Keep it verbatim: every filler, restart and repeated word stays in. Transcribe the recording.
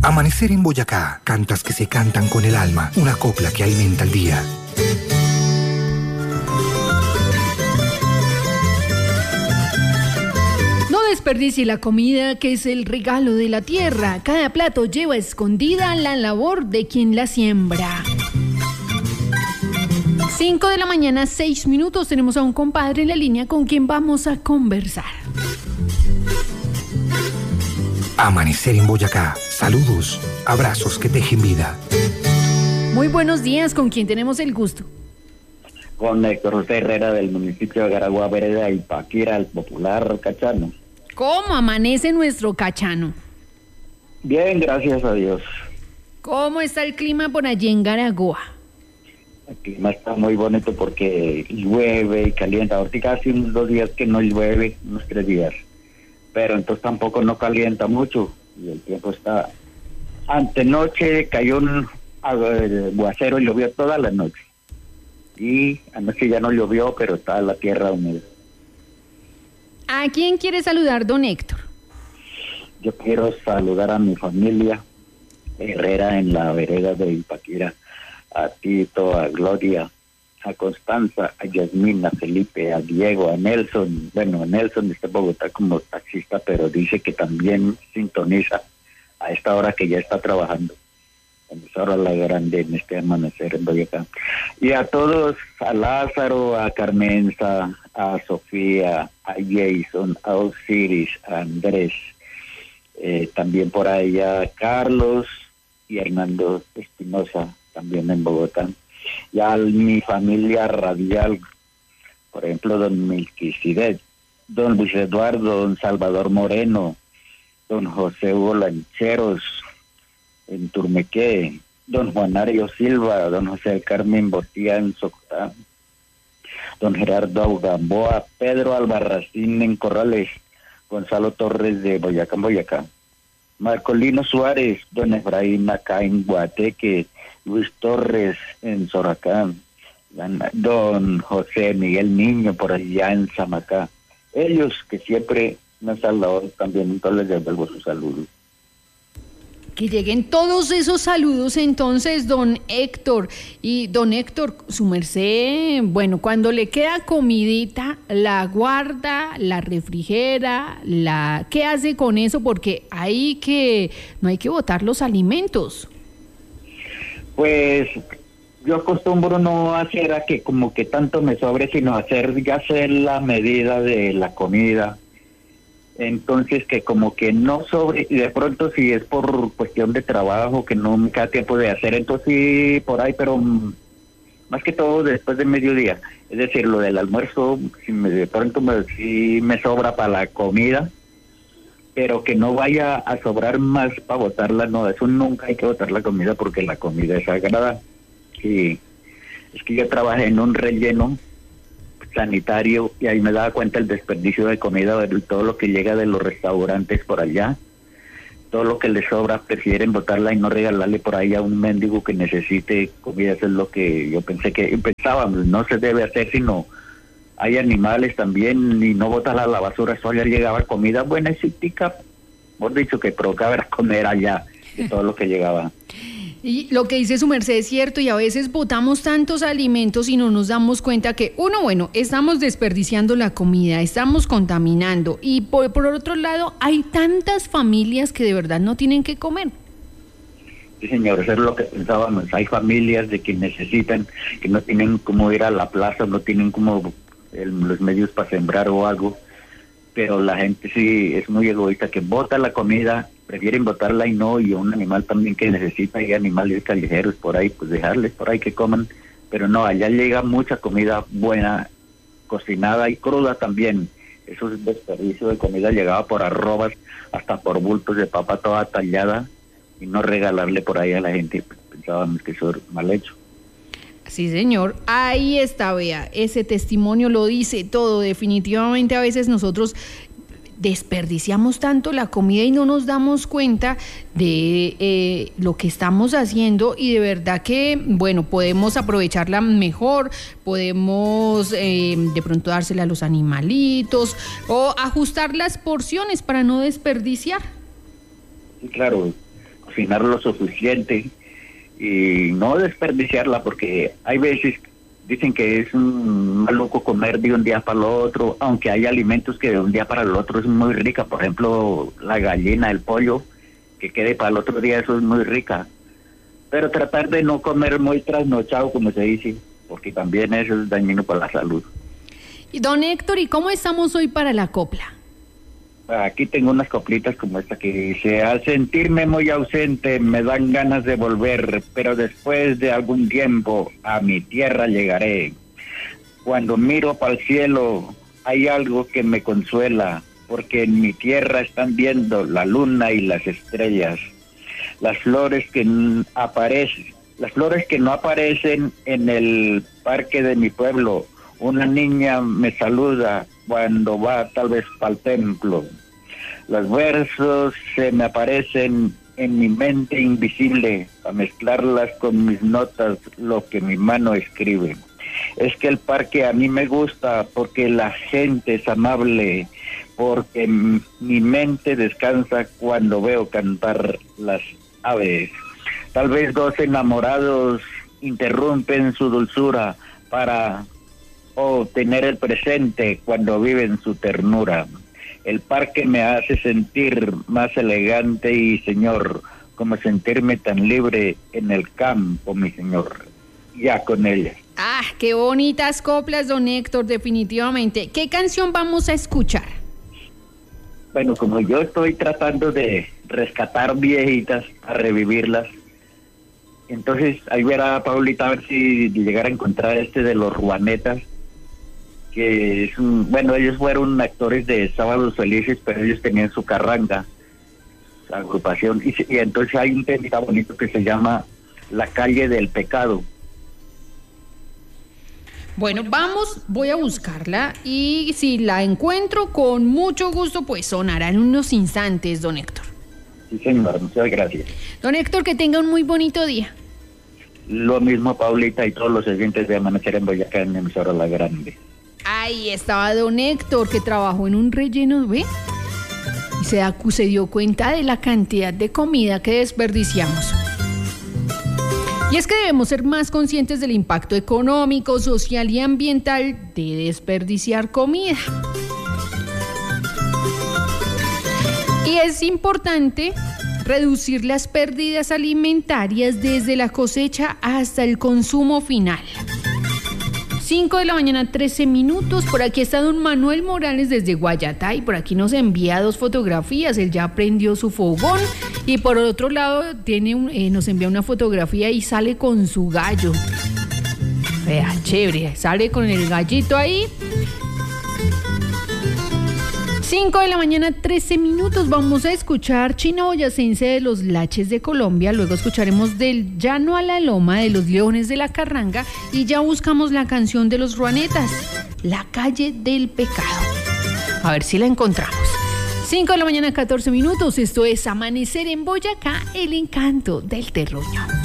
Amanecer en Boyacá, cantas que se cantan con el alma, una copla que alimenta el día. No desperdicie la comida, que es el regalo de la tierra. Cada plato lleva escondida la labor de quien la siembra. cinco de la mañana, seis minutos. Tenemos a un compadre en la línea con quien vamos a conversar. Amanecer en Boyacá. Saludos, abrazos que tejen vida. Muy buenos días, ¿con quién tenemos el gusto? Con Héctor José Herrera del municipio de Garagua, vereda Ipaquira, el popular Cachano. ¿Cómo amanece nuestro Cachano? Bien, gracias a Dios. ¿Cómo está el clima por allí en Garagua? El clima está muy bonito porque llueve y calienta. Ahorita hace unos dos días que no llueve, unos tres días. Pero entonces tampoco no calienta mucho y el tiempo está... Antenoche cayó un aguacero y llovió toda la noche. Y anoche ya no llovió, pero está la tierra húmeda. ¿A quién quiere saludar, don Héctor? Yo quiero saludar a mi familia Herrera en la vereda de Ipaquira, a Tito, a Gloria, a Constanza, a Yasmina, a Felipe, a Diego, a Nelson. Bueno, Nelson está en Bogotá como taxista, pero dice que también sintoniza a esta hora que ya está trabajando. En esa hora la grande, en este amanecer en Boyacá. Y a todos, a Lázaro, a Carmenza, a Sofía, a Jason, a Osiris, a Andrés, eh, también por ahí a Carlos y Hernando Espinosa, también en Bogotá. Y a mi familia radial, por ejemplo, don Melquisedec, don Luis Eduardo, don Salvador Moreno, don José Hugo Lancheros en Turmequé, don Juanario Silva, don José Carmen Botía en Socotá, don Gerardo Augamboa, Pedro Albarracín en Corrales, Gonzalo Torres de Boyacá en Boyacá, Marcolino Suárez, don Efraín acá en Guateque, Luis Torres en Soracán, don José Miguel Niño por allá en Samacá. Ellos que siempre me han saludado también, entonces les devuelvo sus saludos. Que lleguen todos esos saludos entonces, don Héctor. Y don Héctor, su merced, bueno, cuando le queda comidita, la guarda, la refrigera, la... ¿qué hace con eso? Porque hay que, no hay que botar los alimentos. Pues yo acostumbro no hacer a que como que tanto me sobre, sino hacer ya hacer la medida de la comida. Entonces que como que no sobre, y de pronto si es por cuestión de trabajo que no me queda tiempo de hacer, entonces sí por ahí, pero más que todo después de mediodía. Es decir, lo del almuerzo, si me, de pronto me, si me sobra para la comida, pero que no vaya a sobrar más para botarla, no, eso nunca hay que botar la comida porque la comida es sagrada. Y es que yo trabajé en un relleno sanitario y ahí me daba cuenta el desperdicio de comida, de todo lo que llega de los restaurantes por allá, todo lo que les sobra prefieren botarla y no regalarle por ahí a un mendigo que necesite comida. Eso es lo que yo pensé que pensábamos, no se debe hacer, sino hay animales también y no botarla a la basura. Eso allá llegaba comida buena y cítica, por dicho, que provocaba era comer allá de todo lo que llegaba. Y lo que dice su merced es cierto, y a veces botamos tantos alimentos y no nos damos cuenta que, uno, bueno, estamos desperdiciando la comida, estamos contaminando, y por, por otro lado, hay tantas familias que de verdad no tienen que comer. Sí, señor, eso es lo que pensábamos. Hay familias de que necesitan, que no tienen cómo ir a la plaza, no tienen como el, los medios para sembrar o algo, pero la gente sí es muy egoísta, que bota la comida, prefieren botarla y no, y un animal también que necesita, y animales callejeros por ahí, pues dejarles por ahí que coman, pero no, allá llega mucha comida buena, cocinada y cruda también. Eso es desperdicio de comida, llegaba por arrobas, hasta por bultos de papa toda tallada, y no regalarle por ahí a la gente. Pensábamos que eso era mal hecho. Sí, señor, ahí está, vea, ese testimonio lo dice todo. Definitivamente a veces nosotros desperdiciamos tanto la comida y no nos damos cuenta de eh, lo que estamos haciendo, y de verdad que, bueno, podemos aprovecharla mejor, podemos eh, de pronto dársela a los animalitos o ajustar las porciones para no desperdiciar. Sí, claro, cocinar lo suficiente y no desperdiciarla, porque hay veces dicen que es un maluco comer de un día para el otro, aunque hay alimentos que de un día para el otro es muy rica, por ejemplo la gallina, el pollo, que quede para el otro día, eso es muy rica, pero tratar de no comer muy trasnochado, como se dice, porque también eso es dañino para la salud. Y don Héctor, ¿y cómo estamos hoy para la copla? Aquí tengo unas coplitas como esta que dice: al sentirme muy ausente me dan ganas de volver, pero después de algún tiempo a mi tierra llegaré. Cuando miro para el cielo hay algo que me consuela, porque en mi tierra están viendo la luna y las estrellas. Las flores que n- aparecen, las flores que no aparecen en el parque de mi pueblo. Una niña me saluda cuando va tal vez para el templo. Los versos se me aparecen en mi mente invisible, a mezclarlas con mis notas, lo que mi mano escribe. Es que el parque a mí me gusta porque la gente es amable, porque m- mi mente descansa cuando veo cantar las aves. Tal vez dos enamorados interrumpen su dulzura para o tener el presente cuando viven su ternura. El parque me hace sentir más elegante y señor, como sentirme tan libre en el campo, mi señor, ya con ella. Ah, qué bonitas coplas, don Héctor, definitivamente. ¿Qué canción vamos a escuchar? Bueno, como yo estoy tratando de rescatar viejitas, a revivirlas, entonces ahí verá Paulita a ver si llegara a encontrar este de los Ruanetas, que es un, bueno, ellos fueron actores de Sábados Felices, pero ellos tenían su carranga, su agrupación, y, y entonces hay un tema bonito que se llama La Calle del Pecado. Bueno, vamos, voy a buscarla y si la encuentro con mucho gusto, pues sonará en unos instantes, don Héctor. Sí, señor, muchas gracias. Don Héctor, que tenga un muy bonito día. Lo mismo, Paulita, y todos los oyentes de Amanecer en Boyacá, en emisora La Grande. Ahí estaba don Héctor, que trabajó en un relleno, ¿ve? Y se, da, se dio cuenta de la cantidad de comida que desperdiciamos. Y es que debemos ser más conscientes del impacto económico, social y ambiental de desperdiciar comida. Y es importante reducir las pérdidas alimentarias desde la cosecha hasta el consumo final. cinco de la mañana, trece minutos. Por aquí está don Manuel Morales desde Guayatá y por aquí nos envía dos fotografías. Él ya prendió su fogón y por otro lado tiene un, eh, nos envía una fotografía y sale con su gallo. Vea, chévere, sale con el gallito ahí. cinco de la mañana, trece minutos. Vamos a escuchar China Boyacense de los Laches de Colombia. Luego escucharemos Del Llano a la Loma de los Leones de la Carranga. Y ya buscamos la canción de los Ruanetas, La Calle del Pecado. A ver si la encontramos. cinco de la mañana, catorce minutos. Esto es Amanecer en Boyacá, el encanto del terruño.